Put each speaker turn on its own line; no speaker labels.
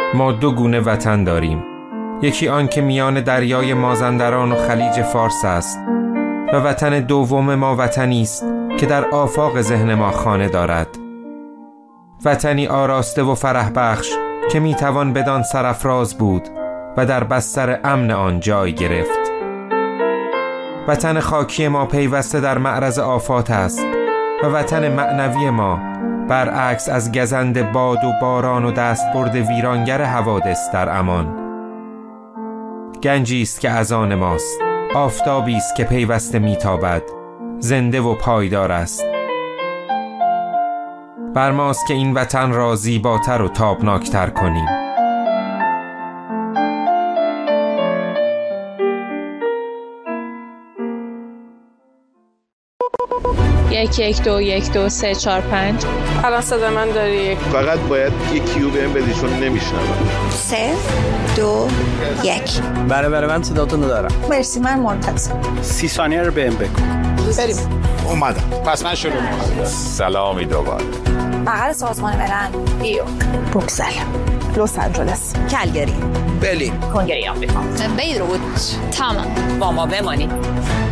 ما دو گونه وطن داریم. یکی آن که میان دریای مازندران و خلیج فارس است و وطن دوم ما وطنی است که در آفاق ذهن ما خانه دارد. وطنی آراسته و فرح بخش که میتوان بدان سرافراز بود و در بستر امن آن جای گرفت. وطن خاکی ما پیوسته در معرض آفات است و وطن معنوی ما برعکس از گزند باد و باران و دستبرد ویرانگر حوادث در امان. گنجی است که از آن ماست، آفتابی است که پیوسته میتابد، زنده و پایدار است. بر ماست که این وطن را زیباتر و تابناکتر کنیم.
یک 1 2 1 2 3 4 5.
الان صدا من داری؟
فقط باید یک کیو بهم بدی چون نمیشنوم.
3 2 1.
بله من صداتون رو دارم.
مرسی، من منتظر.
30 ثانیه رو بهم بگو.
بریم.
اومدم.
پس من شروع می‌کنم.
سلامی دوباره.
بغل سازمان ملل، نیویورک، بروکسل، لس آنجلس، کلگری،
برلین،
کنگره آمریکا،
بیروت. تمام با ما بمانید.